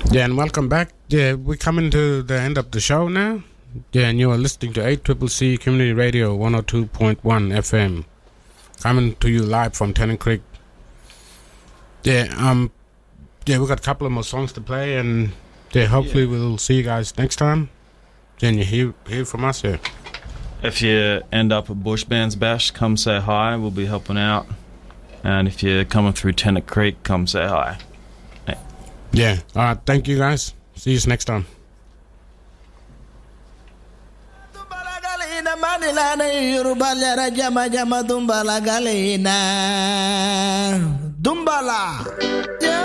Yeah, and welcome back. Yeah, we're coming to the end of the show now. Yeah, and you are listening to 8CCC Community Radio 102.1 FM. Coming to you live from Tennant Creek. Yeah, we got a couple of more songs to play, and hopefully we'll see you guys next time. Then you hear from us here. If you end up at Bush Bands Bash, come say hi. We'll be helping out. And if you're coming through Tennant Creek, come say hi. Hey. Yeah. All right. Thank you, guys. See you next time. Dumbala.